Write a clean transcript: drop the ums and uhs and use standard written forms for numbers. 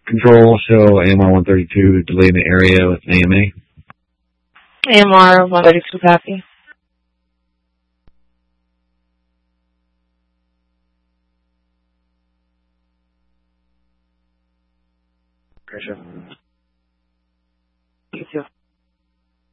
Control, show AMR 132 delay in the area with AMA. AMR 132 copy. Pressure.